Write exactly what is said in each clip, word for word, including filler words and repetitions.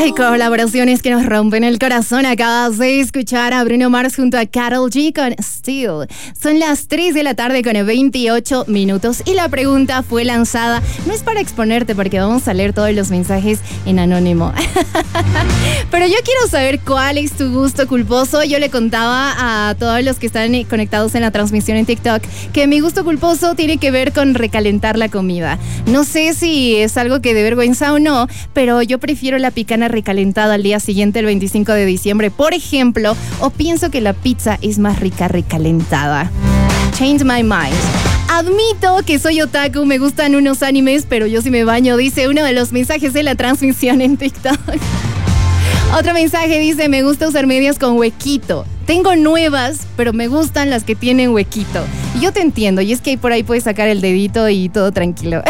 Ay, colaboraciones que nos rompen el corazón. Acabas de escuchar a Bruno Mars junto a Karol G con Still. Son las tres de la tarde con veintiocho minutos y la pregunta fue lanzada. No es para exponerte porque vamos a leer todos los mensajes en anónimo. Pero yo quiero saber cuál es tu gusto culposo. Yo le contaba a todos los que están conectados en la transmisión en TikTok que mi gusto culposo tiene que ver con recalentar la comida. No sé si es algo que de vergüenza o no, pero yo prefiero la picana recalentada al día siguiente, el veinticinco de diciembre, por ejemplo, o pienso que la pizza es más rica recalentada. Change my mind. Admito que soy otaku, me gustan unos animes, pero yo sí me baño, dice uno de los mensajes de la transmisión en TikTok. Otro mensaje dice, me gusta usar medias con huequito. Tengo nuevas, pero me gustan las que tienen huequito. Y yo te entiendo, y es que por ahí puedes sacar el dedito y todo tranquilo.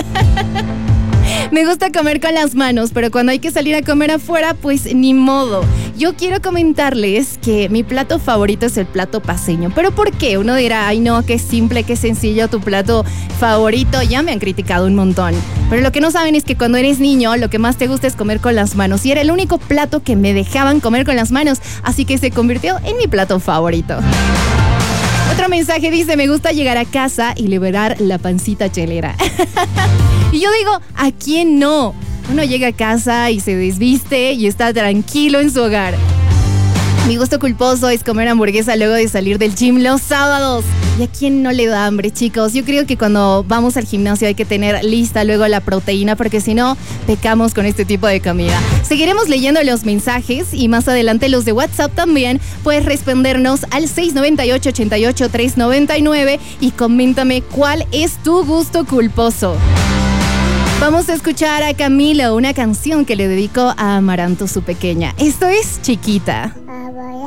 Me gusta comer con las manos, pero cuando hay que salir a comer afuera, pues ni modo. Yo quiero comentarles que mi plato favorito es el plato paceño. ¿Pero por qué? Uno dirá, ay no, qué simple, qué sencillo tu plato favorito. Ya me han criticado un montón. Pero lo que no saben es que cuando eres niño, lo que más te gusta es comer con las manos. Y era el único plato que me dejaban comer con las manos. Así que se convirtió en mi plato favorito. Otro mensaje dice, me gusta llegar a casa y liberar la pancita chelera. Y yo digo, ¿a quién no? Uno llega a casa y se desviste y está tranquilo en su hogar. Mi gusto culposo es comer hamburguesa luego de salir del gym los sábados. ¿Y a quién no le da hambre, chicos? Yo creo que cuando vamos al gimnasio hay que tener lista luego la proteína porque si no, pecamos con este tipo de comida. Seguiremos leyendo los mensajes y más adelante los de WhatsApp también. Puedes respondernos al seis nueve ocho, ocho ocho, tres nueve nueve y coméntame cuál es tu gusto culposo. Vamos a escuchar a Camilo, una canción que le dedicó a Amaranto, su pequeña. Esto es Chiquita.